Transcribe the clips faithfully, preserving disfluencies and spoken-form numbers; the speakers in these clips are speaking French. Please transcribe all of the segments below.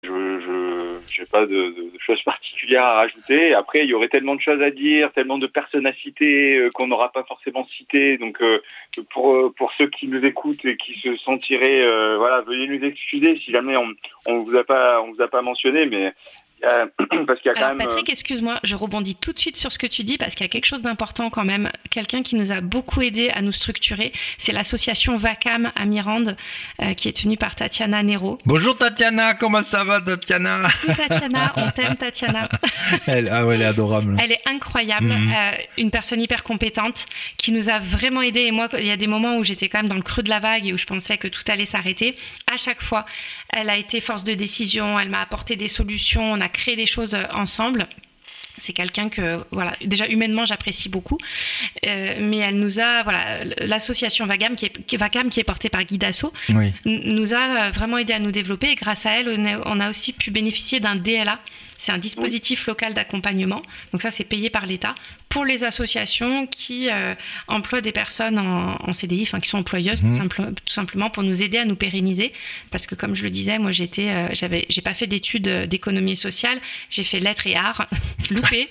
Je je n'ai pas de, de, de choses particulières à rajouter. Après, il y aurait tellement de choses à dire, tellement de personnes à citer euh, qu'on n'aura pas forcément cité. Donc, euh, pour pour ceux qui nous écoutent et qui se sentiraient, euh, voilà, veuillez nous excuser si jamais on on vous a pas on vous a pas mentionné, mais Euh, parce qu'il y a quand Alors, même... Patrick, excuse-moi, je rebondis tout de suite sur ce que tu dis parce qu'il y a quelque chose d'important quand même. Quelqu'un qui nous a beaucoup aidé à nous structurer, c'est l'association Vacam à Mirande, euh, qui est tenue par Tatiana Nero. Bonjour Tatiana, comment ça va Tatiana? Oui, Tatiana, on t'aime Tatiana. Elle, ah ouais, elle est adorable. Elle est incroyable, mmh. euh, une personne hyper compétente qui nous a vraiment aidés. Et moi, il y a des moments où j'étais quand même dans le creux de la vague et où je pensais que tout allait s'arrêter. À chaque fois, elle a été force de décision, elle m'a apporté des solutions, on a créé des choses ensemble. C'est quelqu'un que, voilà, déjà humainement, j'apprécie beaucoup. Euh, mais elle nous a, voilà, l'association Vacam, qui est, Vacam, qui est portée par Guy Dassault, oui. nous a vraiment aidé à nous développer. Et grâce à elle, on a, on a aussi pu bénéficier d'un D L A. C'est un dispositif local d'accompagnement. Donc ça, c'est payé par l'État pour les associations qui euh, emploient des personnes en, en C D I, enfin qui sont employeuses, mmh. tout, simple, tout simplement pour nous aider à nous pérenniser. Parce que comme je le disais, moi, j'étais, euh, j'avais, j'ai pas fait d'études d'économie sociale, j'ai fait lettres et arts, loupé.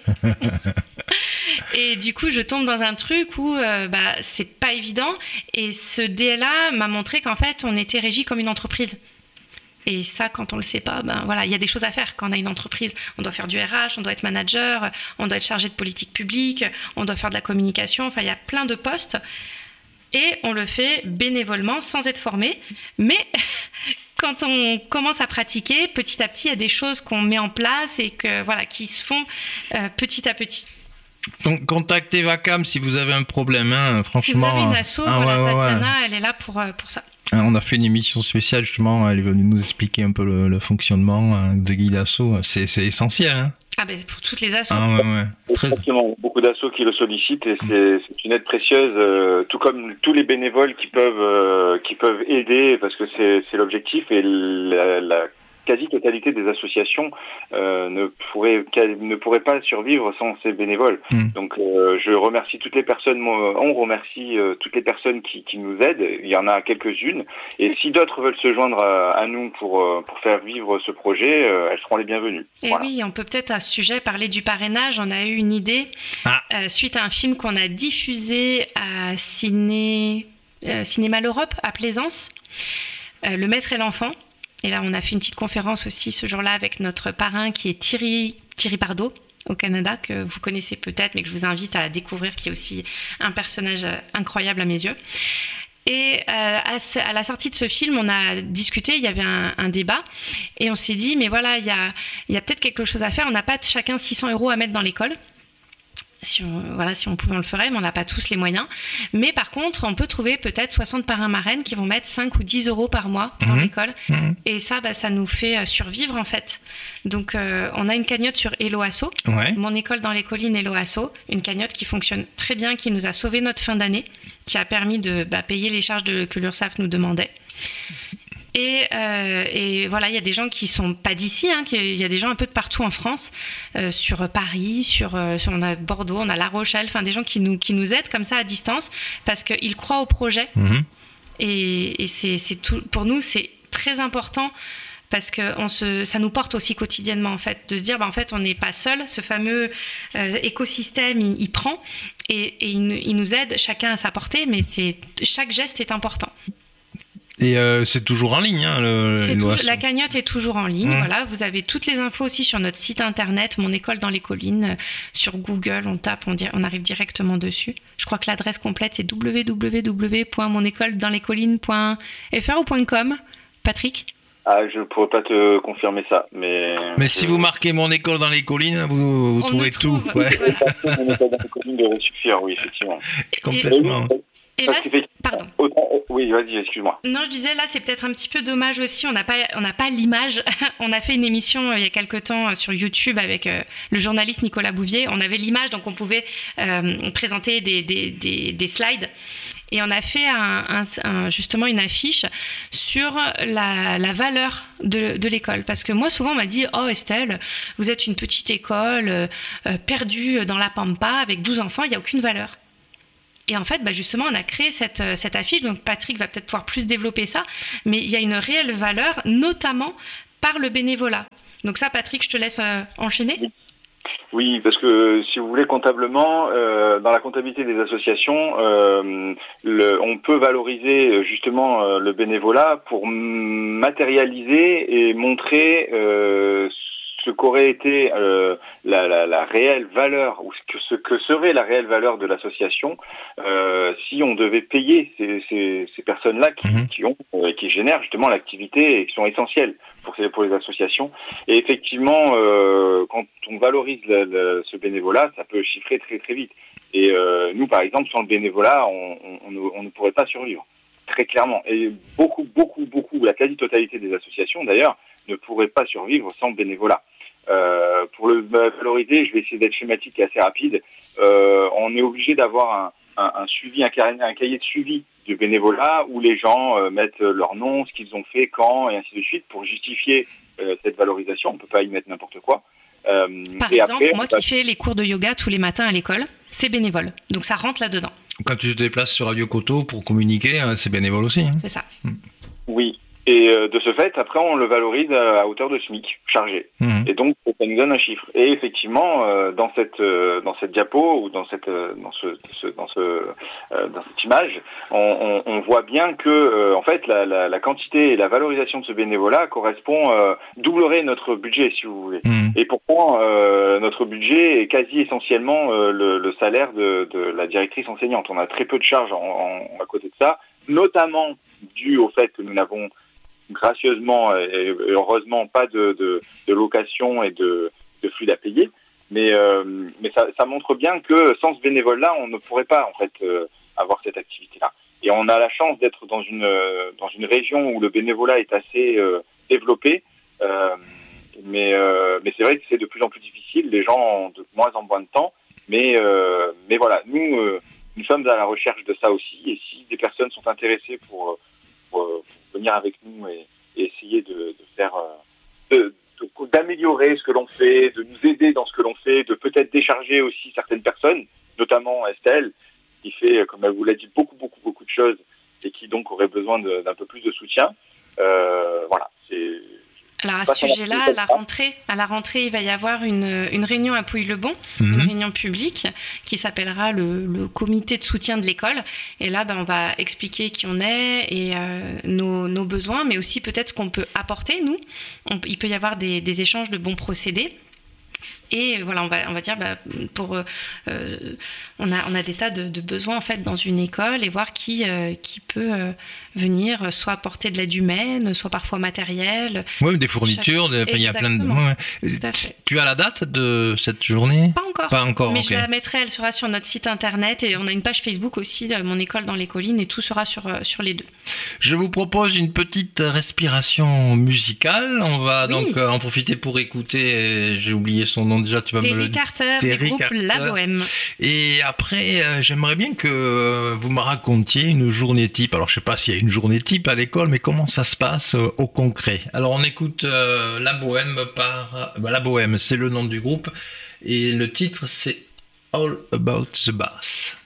Et du coup, je tombe dans un truc où euh, bah, c'est pas évident. Et ce D L A m'a montré qu'en fait, on était régi comme une entreprise. Et ça, quand on le sait pas, ben voilà, il y a des choses à faire quand on a une entreprise. On doit faire du R H, on doit être manager, on doit être chargé de politique publique, on doit faire de la communication. Enfin, il y a plein de postes. Et on le fait bénévolement, sans être formé. Mais quand on commence à pratiquer, petit à petit, il y a des choses qu'on met en place et que, voilà, qui se font euh, petit à petit. Donc, contactez Vacam si vous avez un problème, hein, franchement. Si vous avez une asso, ah, voilà, ouais, ouais, Tatiana, ouais. elle est là pour, pour ça. On a fait une émission spéciale, justement, elle est venue nous expliquer un peu le, le fonctionnement de Guy Dassault. C'est, c'est essentiel, hein. Ah ben pour toutes les assos. Ah ouais, ouais. Très... Exactement, beaucoup d'assos qui le sollicitent et c'est, c'est une aide précieuse, euh, tout comme tous les bénévoles qui peuvent euh, qui peuvent aider parce que c'est, c'est l'objectif et la, la quasi-totalité des associations euh, ne pourrait ne pourrait pas survivre sans ces bénévoles. Mmh. Donc euh, je remercie toutes les personnes, moi, on remercie euh, toutes les personnes qui, qui nous aident. Il y en a quelques-unes et si d'autres veulent se joindre à, à nous pour euh, pour faire vivre ce projet, euh, elles seront les bienvenues. Et voilà. Oui, on peut peut-être à ce sujet parler du parrainage. On a eu une idée ah. euh, suite à un film qu'on a diffusé à Ciné euh, Cinéma l'Europe à Plaisance, euh, Le Maître et l'Enfant. Et là, on a fait une petite conférence aussi ce jour-là avec notre parrain qui est Thierry, Thierry Bardot au Canada, que vous connaissez peut-être, mais que je vous invite à découvrir, qui est aussi un personnage incroyable à mes yeux. Et euh, à, à la sortie de ce film, on a discuté, il y avait un, un débat, et on s'est dit, mais voilà, il y a, il y a peut-être quelque chose à faire, on n'a pas chacun six cents euros à mettre dans l'école. Si on, voilà, si on pouvait, on le ferait, mais on n'a pas tous les moyens. Mais par contre, on peut trouver peut-être soixante parrains marraines qui vont mettre cinq ou dix euros par mois dans mmh. l'école. Mmh. Et ça, bah, ça nous fait survivre, en fait. Donc, euh, on a une cagnotte sur Hello Asso, ouais. Mon école dans les collines Hello Asso, une cagnotte qui fonctionne très bien, qui nous a sauvé notre fin d'année, qui a permis de bah, payer les charges de, que l'Ursaf nous demandait. Et, euh, et voilà, il y a des gens qui sont pas d'ici, hein, il y a des gens un peu de partout en France, euh, sur Paris, sur, euh, sur on a Bordeaux, on a La Rochelle, enfin des gens qui nous qui nous aident comme ça à distance parce qu'ils croient au projet. Mmh. Et, et c'est c'est tout pour nous, c'est très important. Parce que on se, ça nous porte aussi quotidiennement en fait, de se dire bah en fait on n'est pas seul, ce fameux euh, écosystème il, il prend et, et il, il nous aide chacun à sa portée, mais c'est chaque geste est important. Et euh, c'est toujours en ligne, hein, le, c'est toujours, la cagnotte est toujours en ligne. Mmh. Voilà, vous avez toutes les infos aussi sur notre site internet, Mon École dans les Collines. Sur Google, on tape, on, on arrive directement dessus. Je crois que l'adresse complète c'est w w w point mon école dans les collines point f r ou .com. Patrick? Ah, je ne pourrais pas te confirmer ça, mais... Mais je... si vous marquez Mon École dans les collines, vous, vous trouvez tout. Trouve. Ouais. Mon École dans les collines devrait suffire, oui, effectivement. Complètement. Et là, pardon. Oui, vas-y, excuse-moi. Non, je disais, là, c'est peut-être un petit peu dommage aussi. On n'a pas, on n'a pas l'image. On a fait une émission euh, il y a quelques temps euh, sur YouTube avec euh, le journaliste Nicolas Bouvier. On avait l'image, donc on pouvait euh, présenter des, des, des, des slides. Et on a fait un, un, un, justement une affiche sur la, la valeur de, de l'école. Parce que moi, souvent, on m'a dit « Oh, Estelle, vous êtes une petite école euh, perdue dans la pampa avec douze enfants, il n'y a aucune valeur. » Et en fait, bah justement, on a créé cette, cette affiche. Donc, Patrick va peut-être pouvoir plus développer ça. Mais il y a une réelle valeur, notamment par le bénévolat. Donc ça, Patrick, je te laisse euh, enchaîner. Oui. Oui, parce que si vous voulez comptablement, euh, dans la comptabilité des associations, euh, le, on peut valoriser justement euh, le bénévolat pour matérialiser et montrer euh, ce qu'aurait été euh, la, la, la réelle valeur ou ce que, ce que serait la réelle valeur de l'association euh, si on devait payer ces, ces, ces personnes-là qui, mmh. qui ont euh, qui génèrent justement l'activité et qui sont essentielles pour ces, pour les associations. Et effectivement, euh, quand on valorise le, le, ce bénévolat, ça peut chiffrer très très vite. Et euh, nous, par exemple, sans le bénévolat, on, on, on, on ne pourrait pas survivre, très clairement. Et beaucoup, beaucoup, beaucoup, la quasi-totalité des associations, d'ailleurs, ne pourraient pas survivre sans le bénévolat. Euh, pour le valoriser, je vais essayer d'être schématique et assez rapide. Euh, on est obligé d'avoir un, un, un suivi, un, un cahier de suivi du bénévolat où les gens euh, mettent leur nom, ce qu'ils ont fait, quand, et ainsi de suite, pour justifier euh, cette valorisation. On ne peut pas y mettre n'importe quoi. Euh, Par exemple, après, moi qui fais les cours de yoga tous les matins à l'école, c'est bénévole. Donc ça rentre là-dedans. Quand tu te déplaces sur Radio Koto pour communiquer, c'est bénévole aussi. Hein. C'est ça. Mmh. Oui. Et euh, de ce fait, après, on le valorise à hauteur de SMIC, chargé. Mmh. Et donc, ça nous donne un chiffre. Et effectivement, euh, dans cette euh, dans cette diapo ou dans cette euh, dans ce, ce dans ce euh, dans cette image, on, on, on voit bien que euh, en fait, la, la, la quantité et la valorisation de ce bénévolat correspond euh, doublerait notre budget, si vous voulez. Mmh. Et pourtant, euh, notre budget est quasi essentiellement euh, le, le salaire de, de la directrice enseignante. On a très peu de charges en, en, à côté de ça, notamment dû au fait que nous n'avons gracieusement et heureusement pas de, de, de location et de, de flux à payer, mais, euh, mais ça, ça montre bien que sans ce bénévole-là, on ne pourrait pas en fait euh, avoir cette activité-là. Et on a la chance d'être dans une dans une région où le bénévolat est assez euh, développé, euh, mais euh, mais c'est vrai que c'est de plus en plus difficile. Les gens ont de moins en moins de temps, mais euh, mais voilà, nous euh, nous sommes à la recherche de ça aussi. Et si des personnes sont intéressées pour, pour, pour venir avec nous et, et essayer de, de faire, de, de, d'améliorer ce que l'on fait, de nous aider dans ce que l'on fait, de peut-être décharger aussi certaines personnes, notamment Estelle, qui fait, comme elle vous l'a dit, beaucoup, beaucoup, beaucoup de choses et qui donc aurait besoin de, d'un peu plus de soutien. Euh, voilà, c'est... Alors à ce sujet-là, à la rentrée, à la rentrée, il va y avoir une, une réunion à Pouilly-le-Bon, mmh. une réunion publique qui s'appellera le, le comité de soutien de l'école. Et là, ben, on va expliquer qui on est et euh, nos, nos besoins, mais aussi peut-être ce qu'on peut apporter, nous. On, il peut y avoir des, des échanges de bons procédés. Et voilà, on va, on va dire, bah, pour, euh, on, a, on a des tas de, de besoins en fait dans une école et voir qui, euh, qui peut euh, venir, soit apporter de l'aide humaine, soit parfois matériel. Oui, des fournitures, Chaque... il y a plein de. Ouais. Tu as la date de cette journée ? Pas encore. Pas encore. Mais okay. je la mettrai, elle sera sur notre site internet et on a une page Facebook aussi, Mon école dans les collines, et tout sera sur, sur les deux. Je vous propose une petite respiration musicale. On va oui. donc en profiter pour écouter. J'ai oublié son nom. Déjà, tu vas Terry me le dire. Carter, Terry du groupe Carter. La Bohème. Et après, euh, j'aimerais bien que euh, vous me racontiez une journée type. Alors, je ne sais pas s'il y a une journée type à l'école, mais comment ça se passe euh, au concret. Alors, on écoute euh, La Bohème par... Bah, La Bohème, c'est le nom du groupe. Et le titre, c'est All About the Bass.